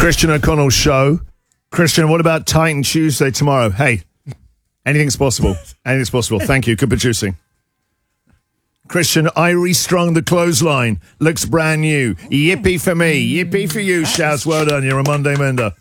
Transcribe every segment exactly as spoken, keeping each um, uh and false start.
Christian O'Connell show. Christian, what about Titan Tuesday tomorrow? Hey, anything's possible. Anything's possible. Thank you. Good producing. Christian, I restrung the clothesline. Looks brand new. Yippee for me. Yippee for you, Shaz. Well done. You're a Monday Mender.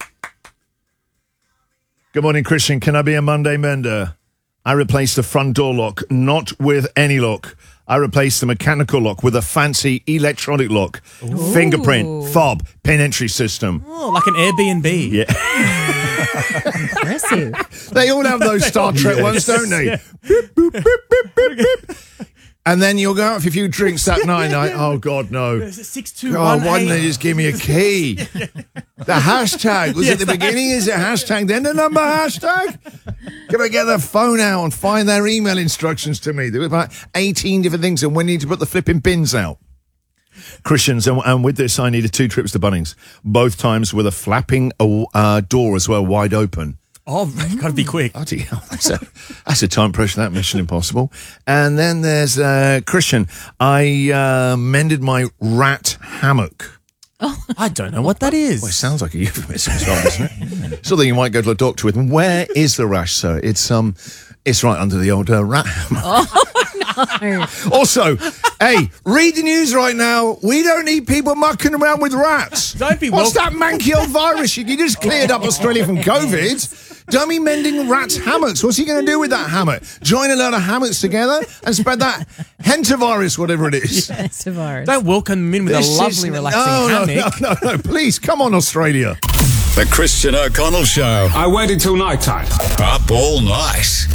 Good morning, Christian. Can I be a Monday Mender? I replaced the front door lock, not with any lock. I replaced the mechanical lock with a fancy electronic lock. Ooh. Fingerprint, fob, pin entry system. Oh, like an Airbnb. Yeah. Impressive. They all have those Star Trek yes. ones, don't they? Yeah. Beep, boop, beep, beep, beep, beep. And then you'll go out for a few drinks that night and I, oh, God, no. Six, two, God, one, why didn't eight. they just give me a key? The hashtag was yes, at the beginning. Is it hashtag, then the number hashtag? Can I get their phone out and find their email instructions to me? There were about eighteen different things, and we need to put the flipping pins out. Christians, and, and with this, I needed two trips to Bunnings, both times with a flapping uh, door as well, wide open. Oh, gotta be quick. Oh, dear. That's a, that's a time pressure, that Mission Impossible. And then there's uh, Christian. I uh, mended my rat hammock. Oh. I don't know what that is. Well, it sounds like a euphemism as well, doesn't it? Something you might go to a doctor with. Where is the rash, sir? It's um, it's right under the old uh, rat hammock. Oh, no. Also, hey, read the news right now. We don't need people mucking around with rats. Don't be What's well- that manky old virus? You just cleared up Australia from COVID. Dummy mending rats' hammocks. What's he going to do with that hammock? Join a load of hammocks together and spread that hentavirus, whatever it is. Hentavirus. Don't welcome him in with this a lovely, is, relaxing no, hammock. No, no, no, please, come on, Australia. The Christian O'Connell Show. I waited till night time. Up all night.